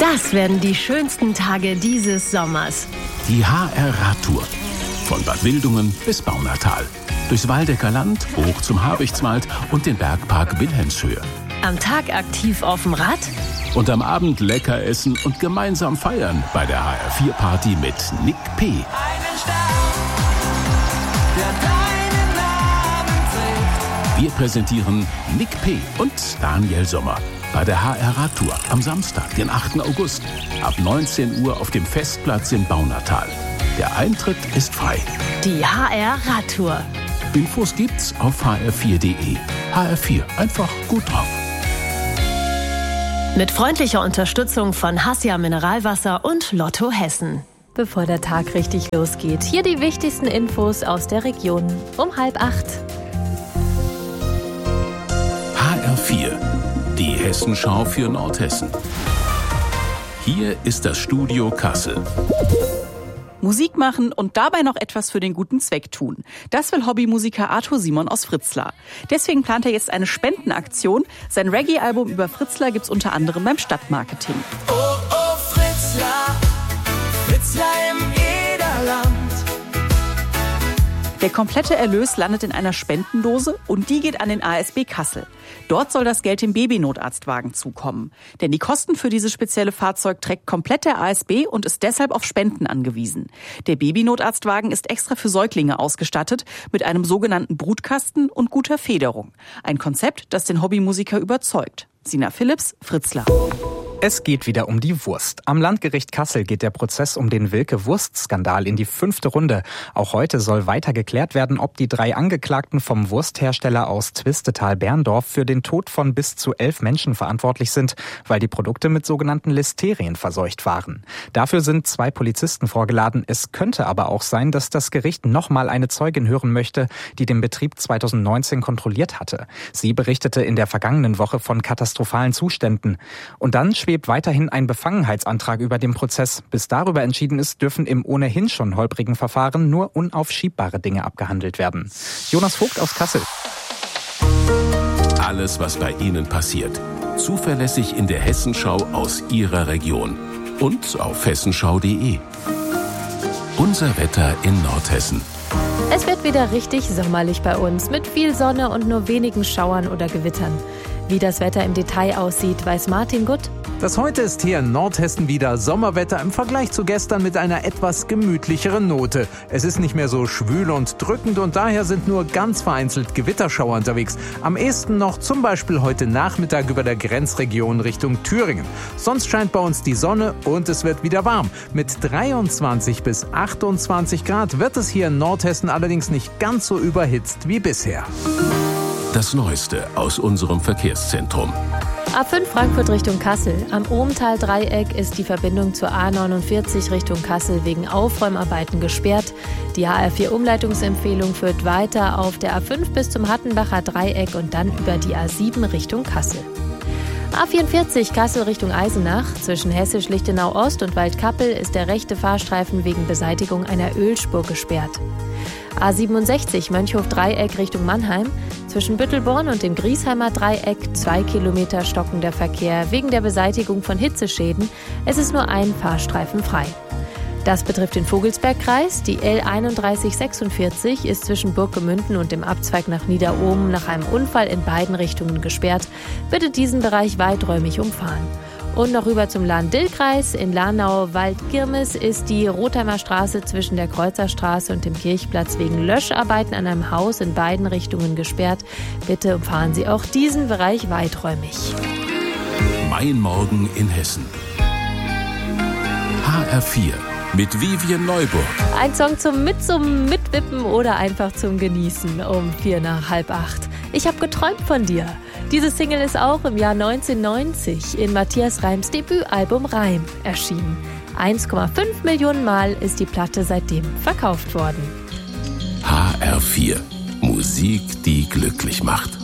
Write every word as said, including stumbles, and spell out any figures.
Das werden die schönsten Tage dieses Sommers. Die H R-Radtour. Von Bad Wildungen bis Baunatal. Durchs Waldecker Land, hoch zum Habichtswald und den Bergpark Wilhelmshöhe. Am Tag aktiv auf dem Rad. Und am Abend lecker essen und gemeinsam feiern bei der H R vier Party mit Nick P. Einen Stern, der deinen Namen trägt. Wir präsentieren Nick P. und Daniel Sommer bei der H R-Radtour am Samstag, den achten August, ab neunzehn Uhr auf dem Festplatz in Baunatal. Der Eintritt ist frei. Die H R-Radtour. Infos gibt's auf h r vier punkt de. H R vier, einfach gut drauf. Mit freundlicher Unterstützung von Hassia Mineralwasser und Lotto Hessen. Bevor der Tag richtig losgeht, hier die wichtigsten Infos aus der Region um halb acht. H R vier, die Hessenschau für Nordhessen. Hier ist das Studio Kassel. Musik machen und dabei noch etwas für den guten Zweck tun. Das will Hobbymusiker Arthur Simon aus Fritzlar. Deswegen plant er jetzt eine Spendenaktion. Sein Reggae-Album über Fritzlar gibt's unter anderem beim Stadtmarketing. Oh, oh, Fritzlar, Fritzlar im Ederland. Der komplette Erlös landet in einer Spendendose und die geht an den A S B Kassel. Dort soll das Geld dem Babynotarztwagen zukommen. Denn die Kosten für dieses spezielle Fahrzeug trägt komplett der A S B und ist deshalb auf Spenden angewiesen. Der Babynotarztwagen ist extra für Säuglinge ausgestattet mit einem sogenannten Brutkasten und guter Federung. Ein Konzept, das den Hobbymusiker überzeugt. Sina Philipps, Fritzlar. Es geht wieder um die Wurst. Am Landgericht Kassel geht der Prozess um den Wilke-Wurst-Skandal in die fünfte Runde. Auch heute soll weiter geklärt werden, ob die drei Angeklagten vom Wursthersteller aus Twistetal-Berndorf für den Tod von bis zu elf Menschen verantwortlich sind, weil die Produkte mit sogenannten Listerien verseucht waren. Dafür sind zwei Polizisten vorgeladen. Es könnte aber auch sein, dass das Gericht nochmal eine Zeugin hören möchte, die den Betrieb zweitausendneunzehn kontrolliert hatte. Sie berichtete in der vergangenen Woche von katastrophalen Zuständen. Und dann schwebt weiterhin ein Befangenheitsantrag über dem Prozess. Bis darüber entschieden ist, dürfen im ohnehin schon holprigen Verfahren nur unaufschiebbare Dinge abgehandelt werden. Jonas Vogt aus Kassel. Alles, was bei Ihnen passiert. Zuverlässig in der Hessenschau aus Ihrer Region. Und auf hessenschau punkt de. Unser Wetter in Nordhessen. Es wird wieder richtig sommerlich bei uns, mit viel Sonne und nur wenigen Schauern oder Gewittern. Wie das Wetter im Detail aussieht, weiß Martin Gutt. Das heute ist hier in Nordhessen wieder Sommerwetter im Vergleich zu gestern mit einer etwas gemütlicheren Note. Es ist nicht mehr so schwül und drückend und daher sind nur ganz vereinzelt Gewitterschauer unterwegs. Am ehesten noch zum Beispiel heute Nachmittag über der Grenzregion Richtung Thüringen. Sonst scheint bei uns die Sonne und es wird wieder warm. Mit dreiundzwanzig bis achtundzwanzig Grad wird es hier in Nordhessen allerdings nicht ganz so überhitzt wie bisher. Das Neueste aus unserem Verkehrszentrum. A fünf Frankfurt Richtung Kassel. Am Ohmtal-Dreieck ist die Verbindung zur A neunundvierzig Richtung Kassel wegen Aufräumarbeiten gesperrt. Die H R vier Umleitungsempfehlung führt weiter auf der A fünf bis zum Hattenbacher Dreieck und dann über die A sieben Richtung Kassel. A vierundvierzig Kassel Richtung Eisenach. Zwischen Hessisch-Lichtenau Ost und Waldkappel ist der rechte Fahrstreifen wegen Beseitigung einer Ölspur gesperrt. A siebenundsechzig Mönchhof-Dreieck Richtung Mannheim. Zwischen Büttelborn und dem Griesheimer Dreieck zwei Kilometer stockender Verkehr wegen der Beseitigung von Hitzeschäden. Es ist nur ein Fahrstreifen frei. Das betrifft den Vogelsbergkreis. Die L einunddreißig sechsundvierzig ist zwischen Burggemünden und dem Abzweig nach Niederohm nach einem Unfall in beiden Richtungen gesperrt. Bitte diesen Bereich weiträumig umfahren. Und noch rüber zum Lahn-Dill-Kreis. In Lahnau-Wald-Kirmes ist die Rotheimer Straße zwischen der Kreuzerstraße und dem Kirchplatz wegen Löscharbeiten an einem Haus in beiden Richtungen gesperrt. Bitte umfahren Sie auch diesen Bereich weiträumig. Mein Morgen in Hessen. H R vier mit Vivian Neuburg. Ein Song zum Mitsummen, Mitwippen oder einfach zum Genießen um vier nach halb acht. Ich habe geträumt von dir. Diese Single ist auch im Jahr neunzehnhundertneunzig in Matthias Reims Debütalbum Reim erschienen. eins Komma fünf Millionen Mal ist die Platte seitdem verkauft worden. H R vier. Musik, die glücklich macht.